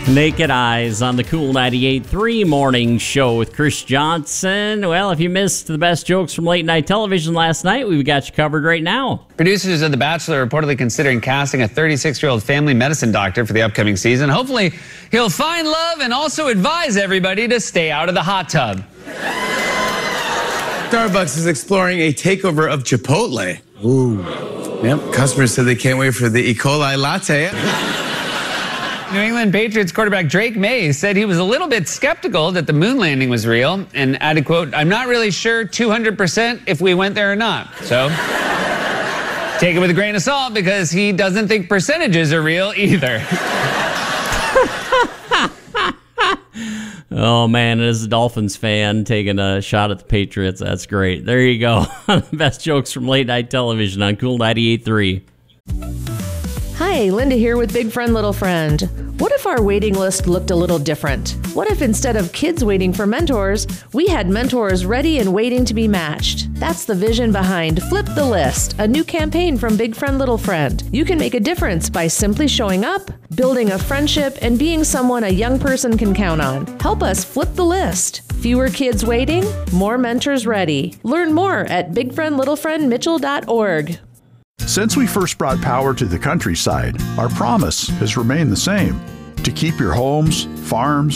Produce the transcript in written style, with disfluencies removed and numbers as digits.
Naked Eyes on the Cool 98.3 morning show with Chris Johnson. Well, if you missed the best jokes from late night television last night, we've got you covered right now. Producers of The Bachelor are reportedly considering casting a 36-year-old family medicine doctor for the upcoming season. Hopefully, he'll find love and also advise everybody to stay out of the hot tub. Starbucks is exploring a takeover of Chipotle. Ooh. Yep, customers said they can't wait for the E. coli latte. New England Patriots quarterback Drake May said he was a little bit skeptical that the moon landing was real and added, quote, "I'm not really sure 200% if we went there or not." So take it with a grain of salt because he doesn't think percentages are real either. Oh, man, as a Dolphins fan, taking a shot at the Patriots, that's great. There you go. Best jokes from late night television on Cool 98.3. Hi, Linda here with Big Friend, Little Friend. What if our waiting list looked a little different? What if instead of kids waiting for mentors, we had mentors ready and waiting to be matched? That's the vision behind Flip the List, a new campaign from Big Friend, Little Friend. You can make a difference by simply showing up, building a friendship, and being someone a young person can count on. Help us flip the list. Fewer kids waiting, more mentors ready. Learn more at bigfriendlittlefriendmitchell.org. Since we first brought power to the countryside, our promise has remained the same: to keep your homes, farms,